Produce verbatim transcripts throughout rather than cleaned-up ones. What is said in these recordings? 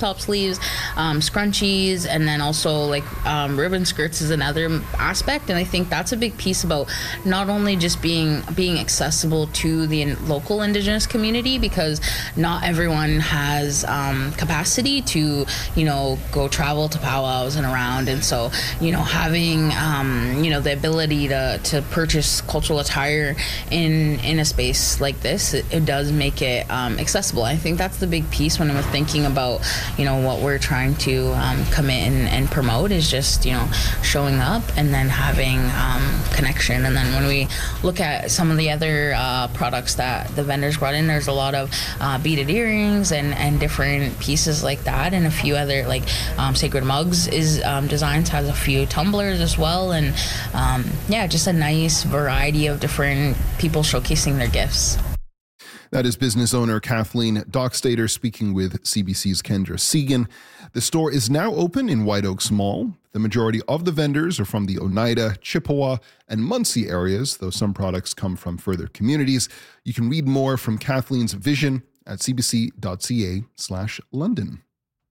top sleeves, um, scrunchies, and then also like um, ribbon skirts is another aspect. And I think that's a big piece about not only just being being accessible to the local Indigenous community, because not everyone has um, capacity to, you know, go travel to powwows and around. And so, you know, having, um, you know, the ability to, to purchase cultural attire in, in a space like this, it, it does make it um, accessible. I think that's the big piece when we're thinking about, you know, what we're trying to um, commit and, and promote is just, you know, showing up and then having um, connection. And then when we look at some of the other uh, products that the vendors brought in, there's a lot of uh, beaded earrings and, and different pieces like that, and a few other, like um, Sacred Mugs is um, Designs has a few tumblers as well, and um, yeah, just a nice variety of different people showcasing their gifts. That is business owner Kathleen Dockstader speaking with C B C's Kendra Segan. The store is now open in White Oaks Mall. The majority of the vendors are from the Oneida, Chippewa, and Muncie areas, though some products come from further communities. You can read more from Kathleen's vision at cbc.ca slash London.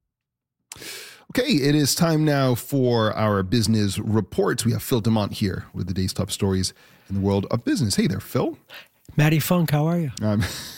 Okay, it is time now for our business reports. We have Phil Demont here with the day's top stories in the world of business. Hey there, Phil. Matty Funk, how are you? Um,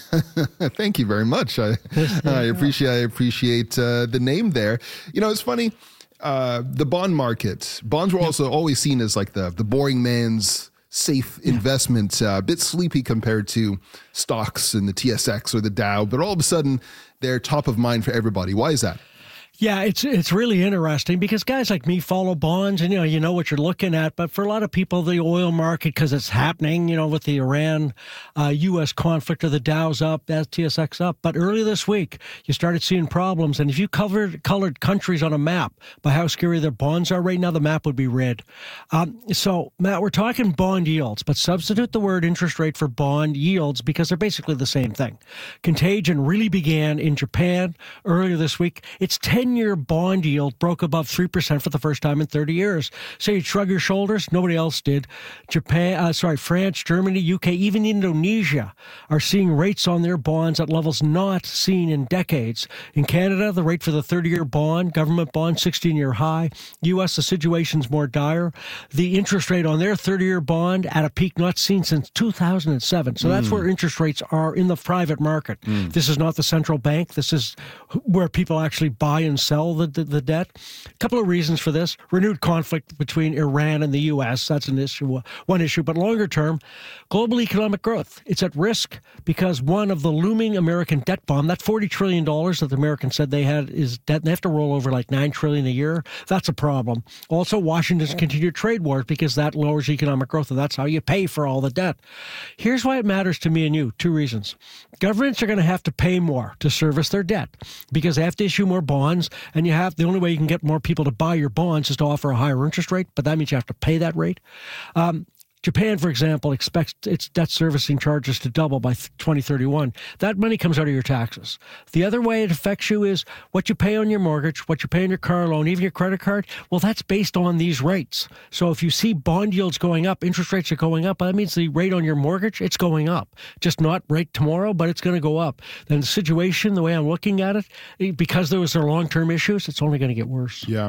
thank you very much. I, I appreciate I appreciate uh, the name there. You know, it's funny. Uh, the bond market. Bonds were also always seen as like the the boring man's safe investment, uh, a bit sleepy compared to stocks and the T S X or the Dow. But all of a sudden, they're top of mind for everybody. Why is that? Yeah, it's it's really interesting because guys like me follow bonds and, you know, you know what you're looking at. But for a lot of people, the oil market, because it's happening, you know, with the Iran uh, U S conflict, or the Dow's up, that T S X up. But earlier this week, you started seeing problems. And if you covered colored countries on a map by how scary their bonds are right now, the map would be red. Um, so, Matt, we're talking bond yields, but substitute the word interest rate for bond yields because they're basically the same thing. Contagion really began in Japan earlier this week. It's ten-year bond yield broke above three percent for the first time in thirty years. So you shrug your shoulders. Nobody else did. Japan, uh, sorry, France, Germany, U K, even Indonesia are seeing rates on their bonds at levels not seen in decades. In Canada, the rate for the thirty-year bond, government bond, sixteen-year high. U S, the situation's more dire. The interest rate on their thirty-year bond at a peak not seen since two thousand seven. So mm. that's where interest rates are in the private market. Mm. This is not the central bank. This is where people actually buy and sell the, the, the debt. A couple of reasons for this. Renewed conflict between Iran and the U S. That's an issue, one issue. But longer term, global economic growth. It's at risk because one of the looming American debt bomb, that forty trillion dollars that the Americans said they had is debt, and they have to roll over like nine trillion dollars a year. That's a problem. Also, Washington's continued trade wars because that lowers economic growth, and that's how you pay for all the debt. Here's why it matters to me and you. Two reasons. Governments are going to have to pay more to service their debt because they have to issue more bonds, and you have the only way you can get more people to buy your bonds is to offer a higher interest rate, but that means you have to pay that rate. Um, Japan, for example, expects its debt servicing charges to double by twenty thirty-one. That money comes out of your taxes. The other way it affects you is what you pay on your mortgage, what you pay on your car loan, even your credit card. Well, that's based on these rates. So if you see bond yields going up, interest rates are going up, that means the rate on your mortgage, it's going up. Just not right tomorrow, but it's going to go up. Then the situation, the way I'm looking at it, because there was their long-term issues, it's only going to get worse. Yeah.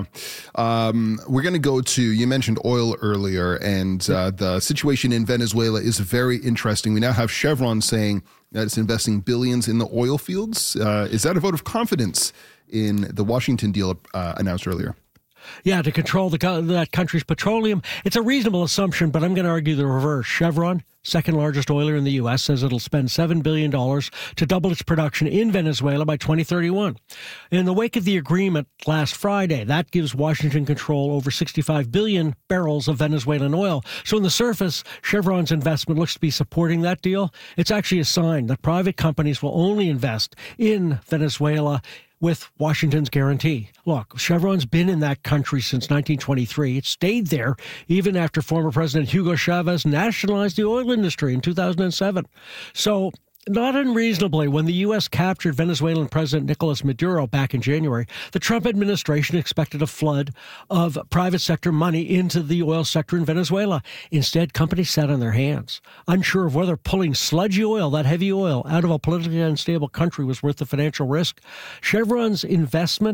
Um, we're going to go to, you mentioned oil earlier, and uh, the situation in Venezuela is very interesting. We now have Chevron saying that it's investing billions in the oil fields. Uh, is that a vote of confidence in the Washington deal uh, announced earlier? Yeah, to control the that country's petroleum. It's a reasonable assumption, but I'm going to argue the reverse. Chevron, second largest oiler in the U S, says it'll spend seven billion dollars to double its production in Venezuela by twenty thirty-one. In the wake of the agreement last Friday, that gives Washington control over sixty-five billion barrels of Venezuelan oil. So on the surface, Chevron's investment looks to be supporting that deal. It's actually a sign that private companies will only invest in Venezuela with Washington's guarantee. Look, Chevron's been in that country since nineteen twenty-three. It stayed there even after former President Hugo Chavez nationalized the oil industry in two thousand seven. So not unreasonably, when the U S captured Venezuelan President Nicolas Maduro back in January, the Trump administration expected a flood of private sector money into the oil sector in Venezuela. Instead, companies sat on their hands, unsure of whether pulling sludgy oil, that heavy oil, out of a politically unstable country was worth the financial risk. Chevron's investment